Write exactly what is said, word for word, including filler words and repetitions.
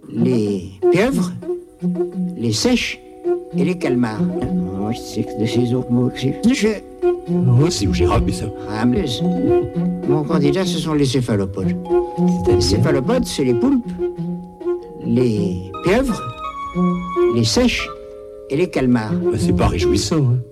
les pieuvres, les sèches et les calmars. Moi, je sais que de ces autres mots que je... Moi, c'est où j'ai râpé ça. Ramleuse. Mon candidat, ce sont les céphalopodes. Les céphalopodes, c'est les poulpes, les pieuvres, les sèches et les calmars. Bah, c'est pas réjouissant, hein.